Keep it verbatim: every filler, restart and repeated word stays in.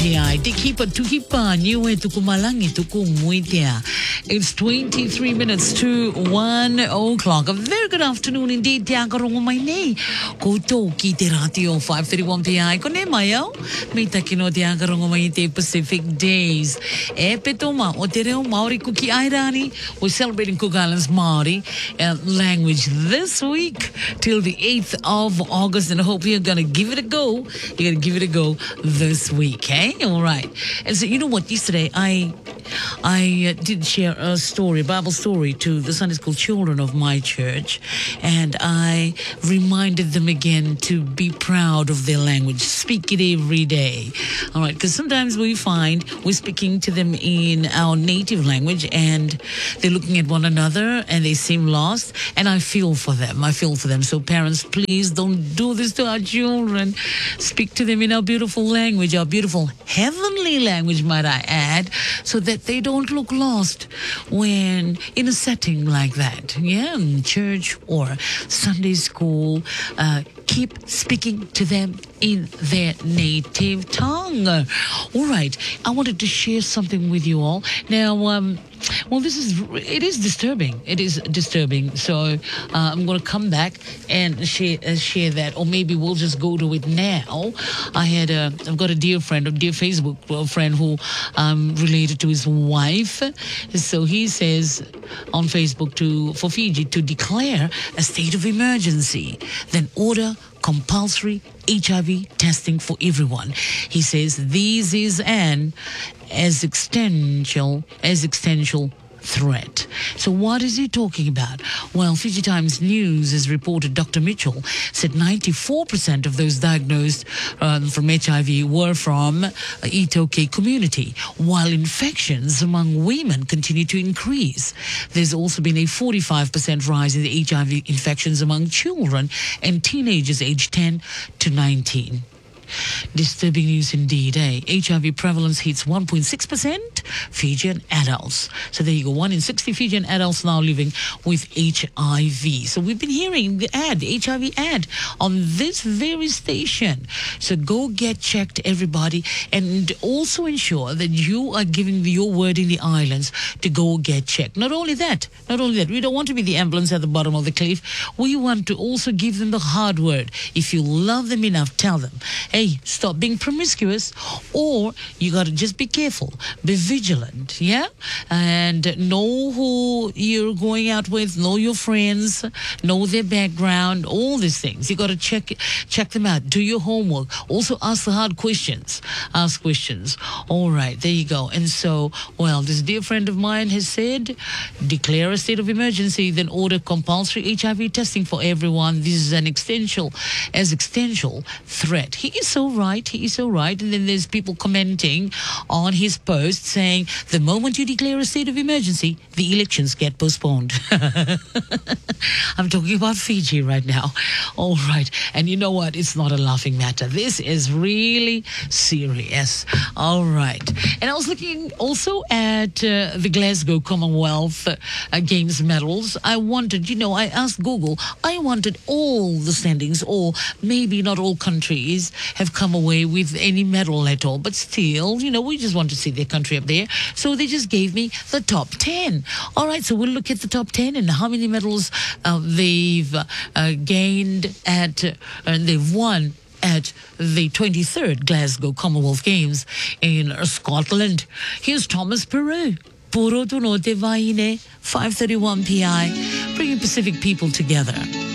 P I. Tikipa tukipa niwe tukumalangi tukumuitia. It's twenty-three minutes to one o'clock. A very good afternoon indeed. Tiagarungo mai nei. Koto ki te ratio five thirty-one P I. Kone mayo. Mita kino tiagarungo mai te Pacific Days. E petoma o te reo Maori kuki airani. We're celebrating Cook Islands Maori uh, language this week till the eighth of August, and I hope you're gonna give it a go. You're gonna give it a go this week, eh? All right. And so, you know what? Yesterday, I I uh, did share a story, a Bible story, to the Sunday school children of my church, and I reminded them again to be proud of their language, speak it every day. All right, because sometimes we find we're speaking to them in our native language, and they're looking at one another and they seem lost, and I feel for them. I feel for them. So parents, please don't do this to our children. Speak to them in our beautiful language, our beautiful heavenly language, might I add, so that they don't look lost when in a setting like that. Yeah, in church or Sunday school. Uh, keep speaking to them in their native tongue. All right, I wanted to share something with you all. Now, um, well, this is, it is disturbing. It is disturbing. So uh, I'm going to come back and share, uh, share that, or maybe we'll just go to it now. I had a, I've got a dear friend, a dear Facebook friend who um, related to his wife. So he says on Facebook to for Fiji to declare a state of emergency, then order compulsory H I V testing for everyone. He says this is an existential, existential threat. So what is he talking about? Well, Fiji Times News has reported Doctor Mitchell said ninety-four percent of those diagnosed um, from H I V were from uh, Itoke community, while infections among women continue to increase. There's also been a forty-five percent rise in the H I V infections among children and teenagers aged ten to nineteen. Disturbing news indeed, eh? H I V prevalence hits one point six percent Fijian adults. So there you go, one in sixty Fijian adults now living with H I V. So we've been hearing the ad, the H I V ad on this very station. So go get checked, everybody, and also ensure that you are giving your word in the islands to go get checked. Not only that, not only that, we don't want to be the ambulance at the bottom of the cliff. We want to also give them the hard word. If you love them enough, tell them, hey, stop being promiscuous, or you got to just be careful, be vigilant, yeah? And know who you're going out with, know your friends, know their background, all these things. You got to check check them out. Do your homework. Also ask the hard questions. Ask questions. All right, there you go. And so, well, this dear friend of mine has said, declare a state of emergency, then order compulsory H I V testing for everyone. This is an existential, as existential threat. He is so right. He is so right. And then there's people commenting on his post saying, the moment you declare a state of emergency, the elections get postponed. I'm talking about Fiji right now. All right. And you know what? It's not a laughing matter. This is really serious. All right. And I was looking also at uh, the Glasgow Commonwealth uh, Games medals. I wanted, you know, I asked Google, I wanted all the standings, or maybe not all countries have come away with any medal at all, but still, you know, we just want to see their country up there. So they just gave me the top ten. All right, so we'll look at the top ten and how many medals uh, they've uh, gained at, uh, and they've won at the twenty-third Glasgow Commonwealth Games in Scotland. Here's Thomas Peru. Puro tu no te vaine, five thirty-one P I, bringing Pacific people together.